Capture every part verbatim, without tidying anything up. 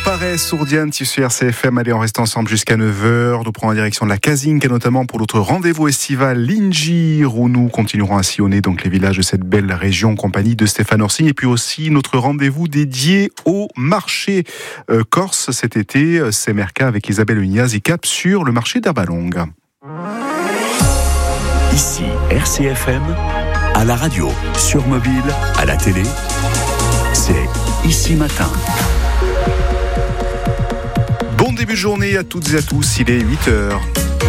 Paresse, Sourdiane, Tissu R C F M. Allez, on reste ensemble jusqu'à neuf heures. Nous prenons la direction de la Cazingue, notamment pour notre rendez-vous estival Lingir, où nous continuerons à sillonner donc les villages de cette belle région en compagnie de Stéphane Orsigne. Et puis aussi notre rendez-vous dédié au marché euh, corse cet été. C'est Merca avec Isabelle Uniaz et cap sur le marché d'Herbalongue. Ici R C F M, à la radio, sur mobile, à la télé, c'est Ici Matin. Bon début de journée à toutes et à tous, il est huit heures.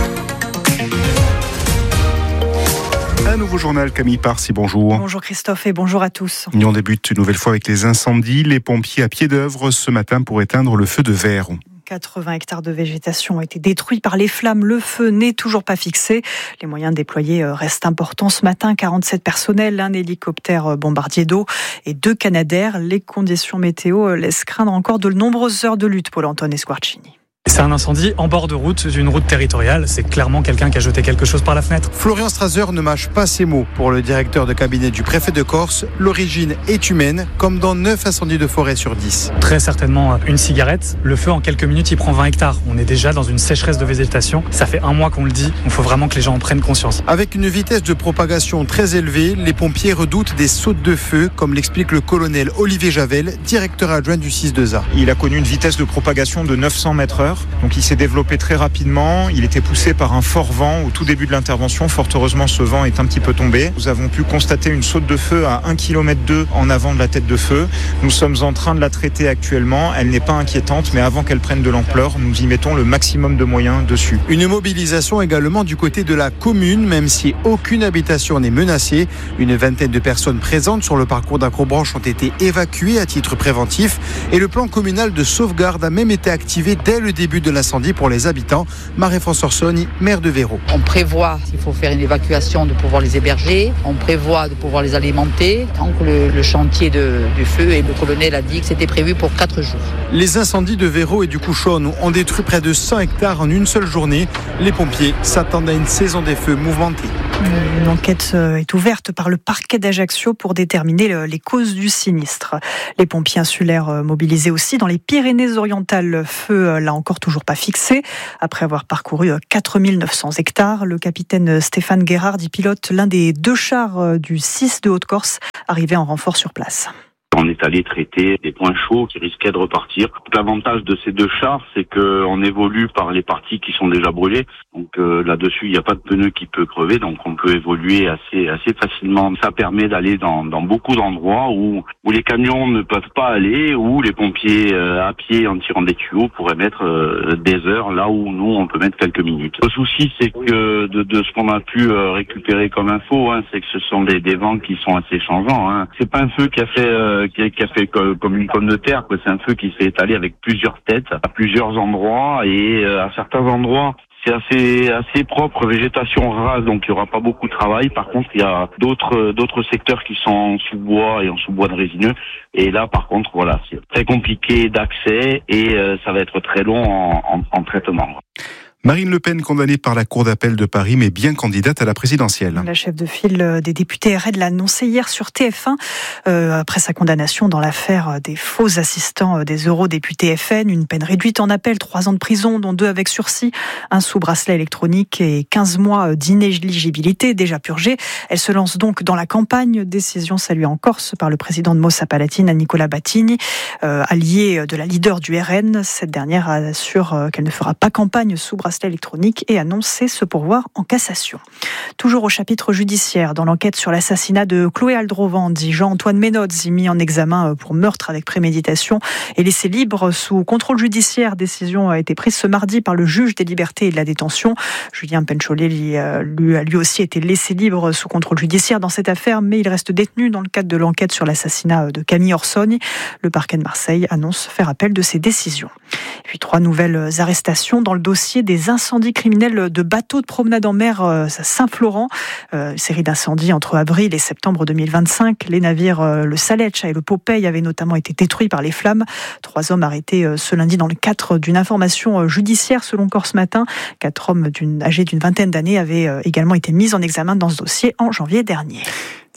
Un nouveau journal, Camille Parsi, bonjour. Bonjour Christophe et bonjour à tous. Et on débute une nouvelle fois avec les incendies. Les pompiers à pied d'œuvre ce matin pour éteindre le feu de verre. quatre-vingts hectares de végétation ont été détruits par les flammes. Le feu n'est toujours pas fixé. Les moyens déployés restent importants ce matin. quarante-sept personnels, un hélicoptère bombardier d'eau et deux Canadair. Les conditions météo laissent craindre encore de nombreuses heures de lutte, Paul-Antoine Esquarcini. C'est un incendie en bord de route, d'une route territoriale. C'est clairement quelqu'un qui a jeté quelque chose par la fenêtre. Florian Strasser ne mâche pas ses mots. Pour le directeur de cabinet du préfet de Corse, l'origine est humaine, comme dans neuf incendies de forêt sur dix. Très certainement une cigarette. Le feu, en quelques minutes, il prend vingt hectares. On est déjà dans une sécheresse de végétation. Ça fait un mois qu'on le dit. Il faut vraiment que les gens en prennent conscience. Avec une vitesse de propagation très élevée, les pompiers redoutent des sautes de feu, comme l'explique le colonel Olivier Javel, directeur adjoint du six deux A. Il a connu une vitesse de propagation de neuf cents mètres heure. Donc il s'est développé très rapidement, il était poussé par un fort vent au tout début de l'intervention. Fort heureusement, ce vent est un petit peu tombé. Nous avons pu constater une saute de feu à un virgule deux kilomètres en avant de la tête de feu. Nous sommes en train de la traiter actuellement. Elle n'est pas inquiétante, mais avant qu'elle prenne de l'ampleur, nous y mettons le maximum de moyens dessus. Une mobilisation également du côté de la commune, même si aucune habitation n'est menacée. Une vingtaine de personnes présentes sur le parcours d'Acrobranche ont été évacuées à titre préventif et le plan communal de sauvegarde a même été activé dès le début de l'incendie pour les habitants. Marie-France Orsoni, maire de Véro. On prévoit, s'il faut faire une évacuation, de pouvoir les héberger. On prévoit de pouvoir les alimenter. Tant que le, le chantier de, du feu, et le colonel a dit que c'était prévu pour quatre jours. Les incendies de Véro et du Couchonne ont détruit près de cent hectares en une seule journée. Les pompiers s'attendent à une saison des feux mouvementée. Une enquête est ouverte par le parquet d'Ajaccio pour déterminer les causes du sinistre. Les pompiers insulaires mobilisés aussi dans les Pyrénées-Orientales. Le feu, là encore, toujours pas fixé. Après avoir parcouru quatre mille neuf cents hectares, le capitaine Stéphane Guérard y pilote l'un des deux chars du six de Haute-Corse, arrivé en renfort sur place. On est allé traiter des points chauds qui risquaient de repartir. L'avantage de ces deux chars, c'est qu'on évolue par les parties qui sont déjà brûlées. Donc euh, là-dessus, il n'y a pas de pneu qui peut crever, donc on peut évoluer assez assez facilement. Ça permet d'aller dans, dans beaucoup d'endroits où, où les camions ne peuvent pas aller, où les pompiers euh, à pied en tirant des tuyaux pourraient mettre euh, des heures, là où nous, on peut mettre quelques minutes. Le souci, c'est que de, de ce qu'on a pu euh, récupérer comme info, hein, c'est que ce sont des, des vents qui sont assez changeants. Hein. C'est pas un feu qui a fait... Euh, Qui a, qui a fait comme une pomme de terre, quoi. C'est un feu qui s'est étalé avec plusieurs têtes à plusieurs endroits et euh, à certains endroits c'est assez assez propre, végétation rase, donc il y aura pas beaucoup de travail. Par contre, il y a d'autres d'autres secteurs qui sont en sous-bois et en sous-bois de résineux. Et là, par contre, voilà, c'est très compliqué d'accès et euh, ça va être très long en, en, en traitement. Marine Le Pen, condamnée par la Cour d'appel de Paris, mais bien candidate à la présidentielle. La chef de file des députés R N l'a annoncé hier sur T F un, euh, après sa condamnation dans l'affaire des faux assistants des eurodéputés F N. Une peine réduite en appel, trois ans de prison, dont deux avec sursis, un sous bracelet électronique et quinze mois d'inéligibilité déjà purgés. Elle se lance donc dans la campagne. Décision saluée en Corse par le président de Mossa Palatine, Nicola Battini, euh, allié de la leader du R N. Cette dernière assure qu'elle ne fera pas campagne sous bracelet électronique et annoncer ce pourvoi en cassation. Toujours au chapitre judiciaire, dans l'enquête sur l'assassinat de Chloé Aldrovan, dit Jean-Antoine Ménodze, mis en examen pour meurtre avec préméditation et laissé libre sous contrôle judiciaire. Décision a été prise ce mardi par le juge des libertés et de la détention. Julien Pencholet lui, lui a lui aussi été laissé libre sous contrôle judiciaire dans cette affaire, mais il reste détenu dans le cadre de l'enquête sur l'assassinat de Camille Orsogne. Le parquet de Marseille annonce faire appel de ces décisions. Et puis trois nouvelles arrestations dans le dossier des incendies criminels de bateaux de promenade en mer à Saint-Florent. Euh, série d'incendies entre avril et septembre deux mille vingt-cinq. Les navires euh, le Saletch et le Popeye avaient notamment été détruits par les flammes. Trois hommes arrêtés euh, ce lundi dans le cadre d'une information judiciaire selon Corse Matin. Quatre hommes d'une, âgés d'une vingtaine d'années avaient euh, également été mis en examen dans ce dossier en janvier dernier.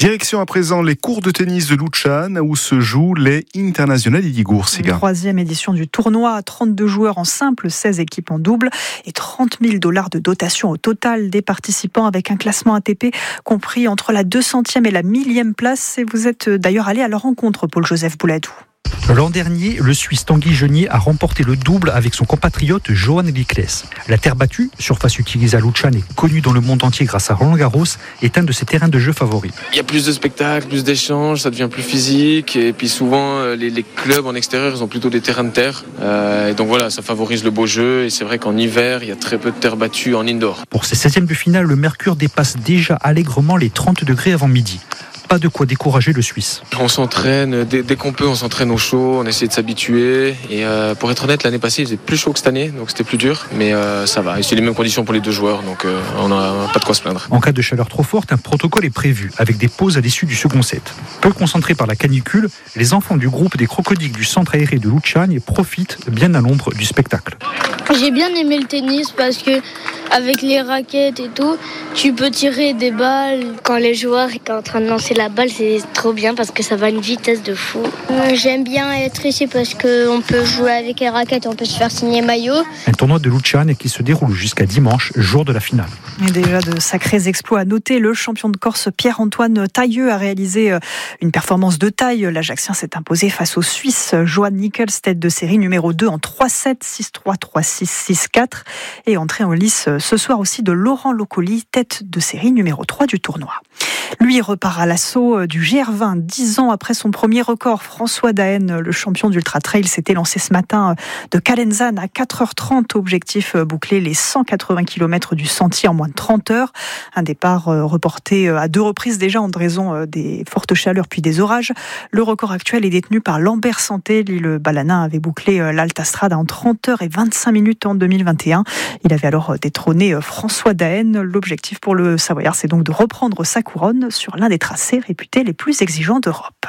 Direction à présent les cours de tennis de Luchane où se jouent les Internazionali di Corsica. Troisième édition du tournoi, trente-deux joueurs en simple, seize équipes en double et trente mille dollars de dotation au total des participants avec un classement A T P compris entre la deux centième et la millième place. Et vous êtes d'ailleurs allé à leur rencontre, Paul-Joseph Bouladou. L'an dernier, le Suisse Tanguy Genier a remporté le double avec son compatriote Johan Licles. La terre battue, surface utilisée à Luchane et connue dans le monde entier grâce à Roland Garros, est un de ses terrains de jeu favoris. Il y a plus de spectacles, plus d'échanges, ça devient plus physique et puis souvent les, les clubs en extérieur ils ont plutôt des terrains de terre euh, et donc voilà, ça favorise le beau jeu et c'est vrai qu'en hiver il y a très peu de terre battue en indoor. Pour ces seizièmes de finale, le mercure dépasse déjà allègrement les trente degrés avant midi. Pas de quoi décourager le Suisse. On s'entraîne, dès, dès qu'on peut, on s'entraîne au chaud, on essaie de s'habituer. Et euh, pour être honnête, l'année passée, il faisait plus chaud que cette année, donc c'était plus dur. Mais euh, ça va, et c'est les mêmes conditions pour les deux joueurs, donc euh, on n'a pas de quoi se plaindre. En cas de chaleur trop forte, un protocole est prévu, avec des pauses à l'issue du second set. Peu concentrés par la canicule, les enfants du groupe des crocodiles du centre aéré de Luchane profitent bien à l'ombre du spectacle. J'ai bien aimé le tennis parce que avec les raquettes et tout, tu peux tirer des balles. Quand les joueurs sont en train de lancer la balle, c'est trop bien parce que ça va à une vitesse de fou. J'aime bien être ici parce qu'on peut jouer avec les raquettes, on peut se faire signer maillot. Un tournoi de Luchane qui se déroule jusqu'à dimanche, jour de la finale. Et déjà de sacrés exploits à noter. Le champion de Corse Pierre-Antoine Tailleux a réalisé une performance de taille. L'Ajaxien s'est imposé face au Suisse Johan Nicles, tête de série numéro deux en trois sept, six trois, trois six, six quatre. Et entrée en lice ce soir aussi de Laurent Locoli, tête de série numéro trois du tournoi. Lui repart à l'assaut du G R vingt, dix ans après son premier record. François Daen, le champion d'Ultra Trail, s'était lancé ce matin de Calenzane à quatre heures trente. Objectif boucler les cent quatre-vingts kilomètres du sentier en moins de trente heures. Un départ reporté à deux reprises déjà en raison des fortes chaleurs puis des orages. Le record actuel est détenu par Lambert Santé. Le Balanin avait bouclé l'Altastrade en trente heures et vingt-cinq minutes en deux mille vingt et un. Il avait alors détrôné François Daen. L'objectif pour le Savoyard, c'est donc de reprendre sa couronne sur l'un des tracés réputés les plus exigeants d'Europe.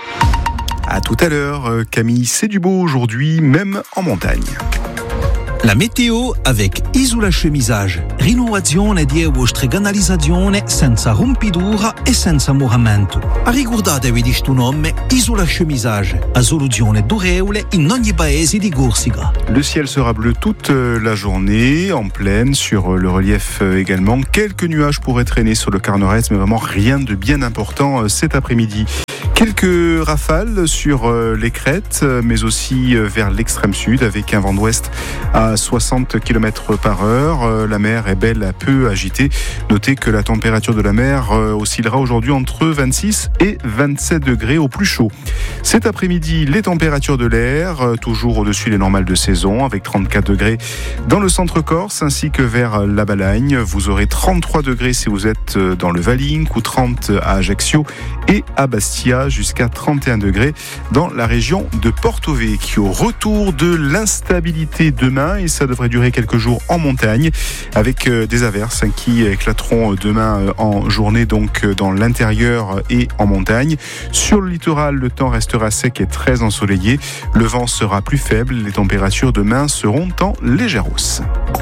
À tout à l'heure, Camille, c'est du beau aujourd'hui, même en montagne. La météo avec Isola Chemisage. Rinnovazione di vostre canalizzazione senza rompidura e senza muramento. Ricordatevi di sto nome Isola Chemisage. A soluzione durevole in ogni paese di Corsica. Le ciel sera bleu toute la journée, en pleine, sur le relief également. Quelques nuages pourraient traîner sur le quart nord-est, mais vraiment rien de bien important cet après-midi. Quelques rafales sur les crêtes, mais aussi vers l'extrême sud, avec un vent d'ouest à soixante kilomètres par heure. La mer est belle, peu agitée. Notez que la température de la mer oscillera aujourd'hui entre vingt-six et vingt-sept degrés au plus chaud. Cet après-midi, les températures de l'air, toujours au-dessus des normales de saison, avec trente-quatre degrés dans le centre Corse, ainsi que vers la Balagne. Vous aurez trente-trois degrés si vous êtes dans le Valink, ou trente à Ajaccio et à Bastia, jusqu'à trente et un degrés dans la région de Porto Vecchio. Retour de l'instabilité demain, et ça devrait durer quelques jours en montagne, avec des averses qui éclateront demain en journée, donc dans l'intérieur et en montagne. Sur le littoral, le temps restera sec et très ensoleillé. Le vent sera plus faible. Les températures demain seront en légère hausse.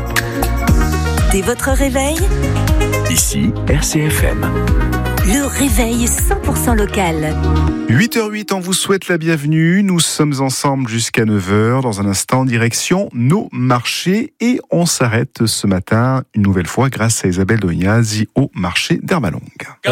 Dès votre réveil, ici R C F M. Le réveil cent pour cent local. huit heures huit, on vous souhaite la bienvenue. Nous sommes ensemble jusqu'à neuf heures. Dans un instant, direction nos marchés. Et on s'arrête ce matin, une nouvelle fois, grâce à Isabelle Dognazzi, au marché d'Hermalongue.